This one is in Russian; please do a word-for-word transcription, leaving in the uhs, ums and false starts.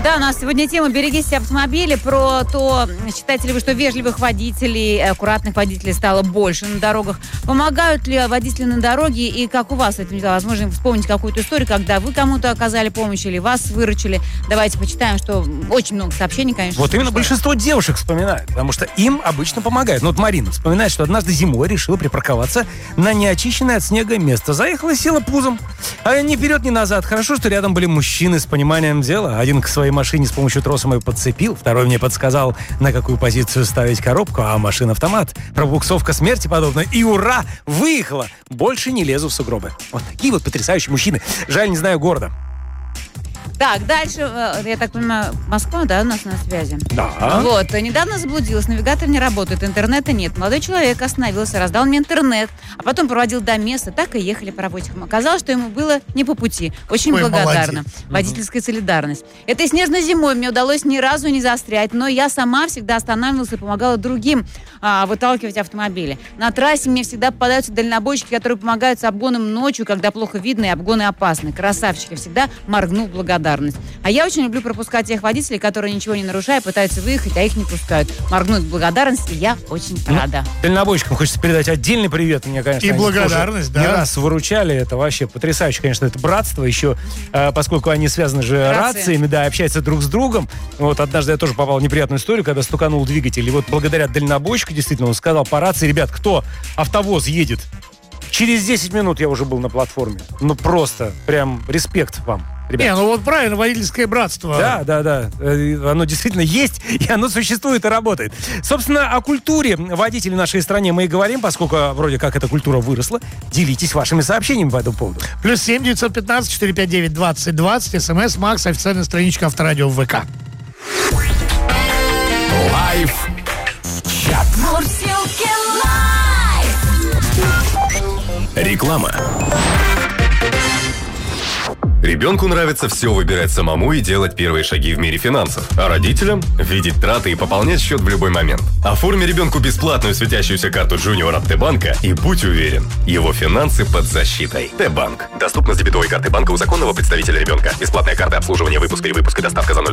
Да, у нас сегодня тема «Берегите автомобили», про то, считаете ли вы, что вежливых водителей, аккуратных водителей стало больше на дорогах. Помогают ли водители на дороге и как у вас с этим дело? Возможно, вспомнить какую-то историю, когда вы кому-то оказали помощь или вас выручили. Давайте почитаем, что очень много сообщений, конечно. Вот именно большинство девушек вспоминают, потому что им обычно помогают. Ну вот Марина вспоминает, что однажды зимой решила припарковаться на неочищенное от снега место. Заехала и села пузом. А ни вперед, ни назад. Хорошо, что рядом были мужчины с пониманием дела. Один к своей машине с помощью троса мою подцепил, второй мне подсказал, на какую позицию ставить коробку, а машина-автомат. Пробуксовка смерти подобная. И ура! Выехала! Больше не лезу в сугробы. Вот такие вот потрясающие мужчины. Жаль, не знаю города. Так, дальше, я так понимаю, Москва, да, у нас на связи? Да. Вот, недавно заблудилась, навигатор не работает, интернета нет. Молодой человек остановился, раздал мне интернет, а потом проводил до места, так и ехали по работникам. Оказалось, что ему было не по пути. Очень Ой, благодарна. молодец. Водительская солидарность. Этой снежной зимой мне удалось ни разу не застрять, но я сама всегда останавливалась и помогала другим а, выталкивать автомобили. На трассе мне всегда попадаются дальнобойщики, которые помогают с обгоном ночью, когда плохо видно и обгоны опасны. Красавчики. Всегда моргну в благодарность. А я очень люблю пропускать тех водителей, которые, ничего не нарушая, пытаются выехать, а их не пускают. Моргнуть в благодарность, и я очень рада. Ну, дальнобойщикам хочется передать отдельный привет. Мне, конечно, И они благодарность, тоже да. не раз выручали. Это вообще потрясающе, конечно, это братство. Еще, э, поскольку они связаны же Рации. рациями, да, общаются друг с другом. Вот однажды я тоже попал в неприятную историю, когда стуканул двигатель. И вот благодаря дальнобойщику, действительно, он сказал по рации: ребят, кто автовоз едет? Через десять минут я уже был на платформе. Ну, просто прям респект вам. Ребят. Не, ну вот правильно, водительское братство. Да, да, да. Э, Оно действительно есть, и оно существует и работает. Собственно, о культуре водителей в нашей стране мы и говорим, поскольку вроде как эта культура выросла. Делитесь вашими сообщениями по этому поводу. Плюс семь девятьсот пятнадцать четыреста пятьдесят девять двадцать двадцать. СМС Макс, официальная страничка Авторадио в ВК. Лайф чат. Реклама. Ребенку нравится все выбирать самому и делать первые шаги в мире финансов. А родителям – видеть траты и пополнять счет в любой момент. Оформи ребенку бесплатную светящуюся карту Junior от Т-банка и будь уверен, его финансы под защитой. Т-банк. Доступна с дебетовой карты банка у законного представителя ребенка. Бесплатная карта обслуживания, выпуск, перевыпуск и доставка за ноль